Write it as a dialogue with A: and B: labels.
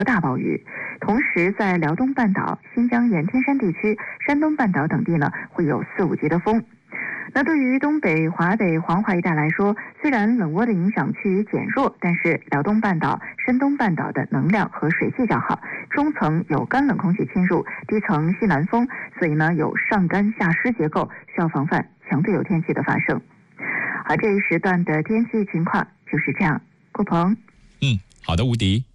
A: 大暴雨。同时，在辽东半岛、新疆原天山地区、山东半岛等地呢，会有4、5级的风。那对于东北、华北、黄淮一带来说，虽然冷涡的影响趋于减弱，但是辽东半岛、山东半岛的能量和水汽较好，中层有干冷空气侵入，低层西南风，所以呢有上干下湿结构，需要防范强对流天气的发生。而这一时段的天气情况就是这样，顾鹏。
B: 好的，吴迪。